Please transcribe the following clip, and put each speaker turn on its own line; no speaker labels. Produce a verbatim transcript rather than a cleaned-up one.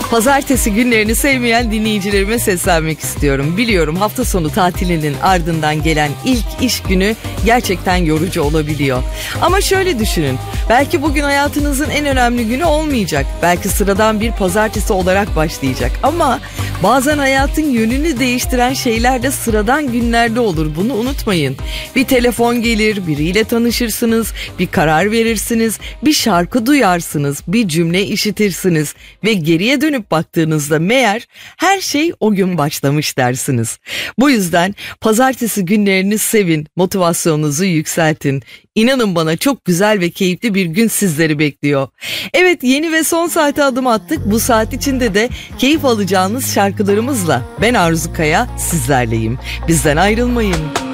Pazartesi günlerini sevmeyen dinleyicilerime seslenmek istiyorum. Biliyorum hafta sonu tatilinin ardından gelen ilk iş günü gerçekten yorucu olabiliyor. Ama şöyle düşünün. Belki bugün hayatınızın en önemli günü olmayacak. Belki sıradan bir pazartesi olarak başlayacak. Ama bazen hayatın yönünü değiştiren şeyler de sıradan günlerde olur. Bunu unutmayın. Bir telefon gelir, biriyle tanışırsınız, bir karar verirsiniz, bir şarkı duyarsınız, bir cümle işitirsiniz ve geriye dönüp baktığınızda meğer her şey o gün başlamış dersiniz. Bu yüzden pazartesi günlerini sevin, motivasyonunuzu yükseltin. İnanın bana çok güzel ve keyifli bir gün sizleri bekliyor. Evet, yeni ve son saate adım attık. Bu saat içinde de keyif alacağınız şarkılarımızla ben Arzu Kaya sizlerleyim. Bizden ayrılmayın.